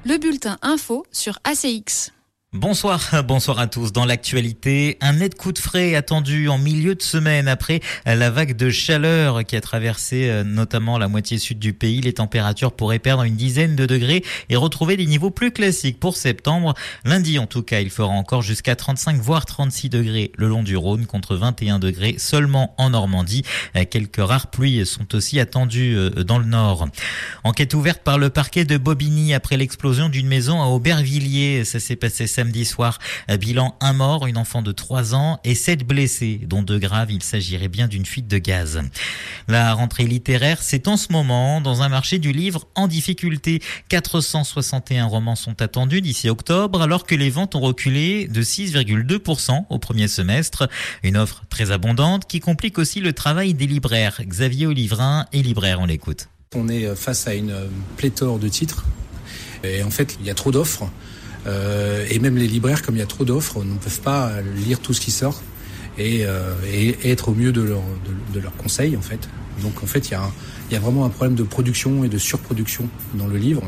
Le bulletin info sur ACX. Bonsoir à tous. Dans l'actualité, un net coup de frais attendu en milieu de semaine après la vague de chaleur qui a traversé notamment la moitié sud du pays. Les températures pourraient perdre une dizaine de degrés et retrouver des niveaux plus classiques pour septembre. Lundi, en tout cas, il fera encore jusqu'à 35 voire 36 degrés le long du Rhône contre 21 degrés seulement en Normandie. Quelques rares pluies sont aussi attendues dans le nord. Enquête ouverte par le parquet de Bobigny après l'explosion d'une maison à Aubervilliers. Ça s'est passé samedi soir. Bilan 1 mort, une enfant de 3 ans et 7 blessés, dont 2 graves. Il s'agirait bien d'une fuite de gaz. La rentrée littéraire, c'est en ce moment dans un marché du livre en difficulté. 461 romans sont attendus d'ici octobre, alors que les ventes ont reculé de 6,2% au premier semestre. Une offre très abondante qui complique aussi le travail des libraires. Xavier Olivrin est libraire, on l'écoute. On est face à une pléthore de titres et en fait il y a trop d'offres. Et même les libraires, comme il y a trop d'offres, ne peuvent pas lire tout ce qui sort et être au mieux de leurs conseils en fait. Donc en fait il y a vraiment un problème de production et de surproduction dans le livre,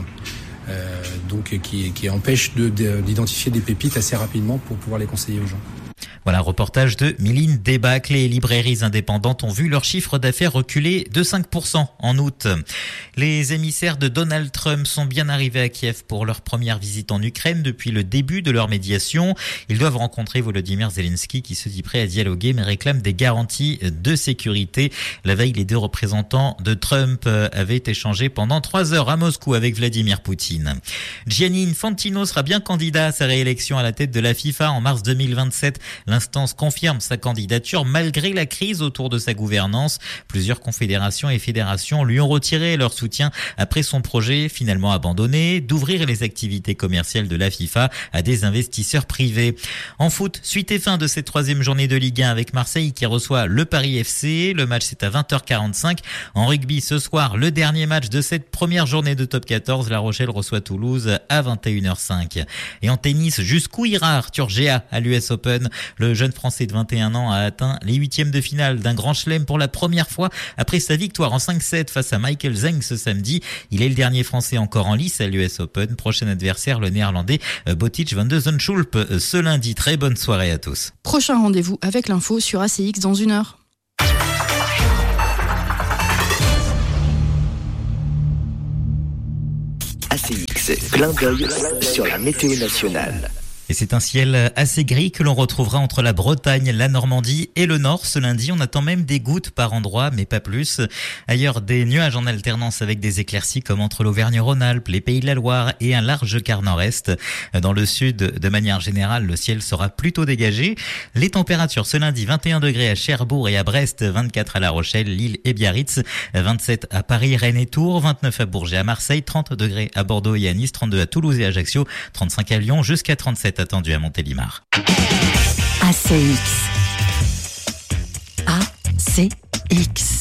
donc qui empêche d'identifier des pépites assez rapidement pour pouvoir les conseiller aux gens. Voilà, reportage de Méline Debacle. Les librairies indépendantes ont vu leur chiffre d'affaires reculer de 5% en août. Les émissaires de Donald Trump sont bien arrivés à Kiev pour leur première visite en Ukraine depuis le début de leur médiation. Ils doivent rencontrer Volodymyr Zelensky qui se dit prêt à dialoguer mais réclame des garanties de sécurité. La veille, les 2 représentants de Trump avaient échangé pendant 3 heures à Moscou avec Vladimir Poutine. Gianni Infantino sera bien candidat à sa réélection à la tête de la FIFA en mars 2027. L'instance confirme sa candidature malgré la crise autour de sa gouvernance. Plusieurs confédérations et fédérations lui ont retiré leur soutien après son projet finalement abandonné d'ouvrir les activités commerciales de la FIFA à des investisseurs privés. En foot, suite et fin de cette 3e journée de Ligue 1 avec Marseille qui reçoit le Paris FC. Le match c'est à 20h45. En rugby ce soir, le dernier match de cette première journée de Top 14. La Rochelle reçoit Toulouse à 21h05. Et en tennis, jusqu'où ira Arthur Géa à l'US Open? Le jeune Français de 21 ans a atteint les 8e de finale d'un grand chelem pour la première fois après sa victoire en 5-7 face à Michael Zeng ce samedi. Il est le dernier Français encore en lice à l'US Open. Prochain adversaire, le Néerlandais Botic van de Zandschulp ce lundi. Très bonne soirée à tous. Prochain rendez-vous avec l'info sur ACX dans 1 heure. ACX, clin d'œil sur la météo nationale. Et c'est un ciel assez gris que l'on retrouvera entre la Bretagne, la Normandie et le Nord. Ce lundi, on attend même des gouttes par endroits, mais pas plus. Ailleurs, des nuages en alternance avec des éclaircies comme entre l'Auvergne-Rhône-Alpes, les Pays de la Loire et un large quart nord-est. Dans le sud, de manière générale, le ciel sera plutôt dégagé. Les températures ce lundi, 21 degrés à Cherbourg et à Brest, 24 à La Rochelle, Lille et Biarritz, 27 à Paris, Rennes et Tours, 29 à Bourges et à Marseille, 30 degrés à Bordeaux et à Nice, 32 à Toulouse et Ajaccio, 35 à Lyon, jusqu'à 37 attendu à Montélimar. ACX. ACX.